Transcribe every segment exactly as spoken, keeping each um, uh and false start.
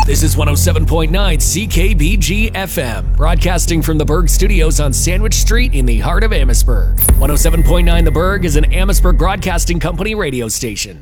This is one oh seven point nine C K B G F M, broadcasting from the Berg Studios on Sandwich Street in the heart of Amherstburg. one oh seven point nine The Berg is an Amherstburg Broadcasting Company radio station.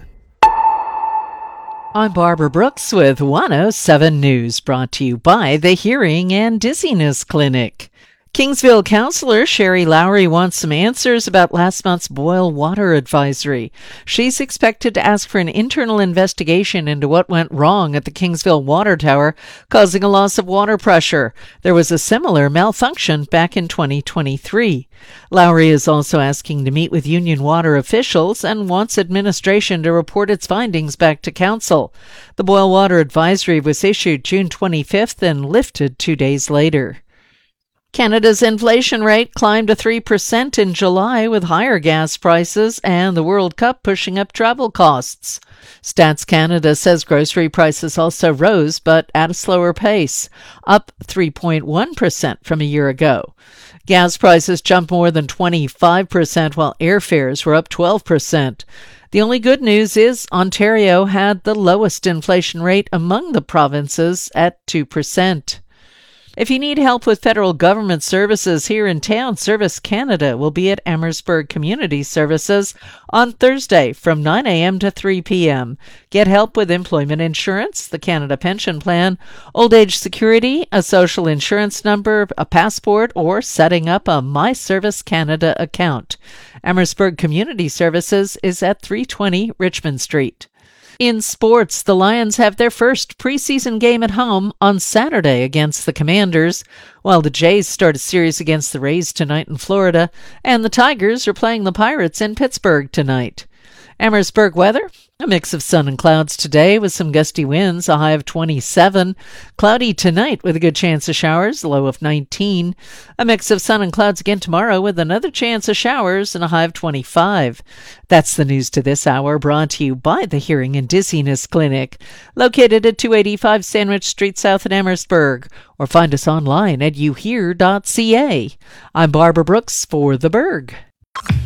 I'm Barbara Brooks with one oh seven News, brought to you by the Hearing and Dizziness Clinic. Kingsville Councillor Sherry Lowry wants some answers about last month's boil water advisory. She's expected to ask for an internal investigation into what went wrong at the Kingsville water tower, causing a loss of water pressure. There was a similar malfunction back in twenty twenty-three. Lowry is also asking to meet with Union Water officials and wants administration to report its findings back to council. The boil water advisory was issued June twenty-fifth and lifted two days later. Canada's inflation rate climbed to three percent in July, with higher gas prices and the World Cup pushing up travel costs. Stats Canada says grocery prices also rose, but at a slower pace, up three point one percent from a year ago. Gas prices jumped more than twenty-five percent, while airfares were up twelve percent. The only good news is Ontario had the lowest inflation rate among the provinces at two percent. If you need help with federal government services here in town, Service Canada will be at Amherstburg Community Services on Thursday from nine a.m. to three p.m. Get help with employment insurance, the Canada Pension Plan, old age security, a social insurance number, a passport, or setting up a My Service Canada account. Amherstburg Community Services is at three twenty Richmond Street. In sports, the Lions have their first preseason game at home on Saturday against the Commanders, while the Jays start a series against the Rays tonight in Florida, and the Tigers are playing the Pirates in Pittsburgh tonight. Amherstburg weather, a mix of sun and clouds today with some gusty winds, a high of twenty-seven. Cloudy tonight with a good chance of showers, a low of nineteen. A mix of sun and clouds again tomorrow with another chance of showers and a high of twenty-five. That's the news to this hour, brought to you by the Hearing and Dizziness Clinic, located at two eighty-five Sandwich Street South in Amherstburg, or find us online at you hear dot c a. I'm Barbara Brooks for The Berg.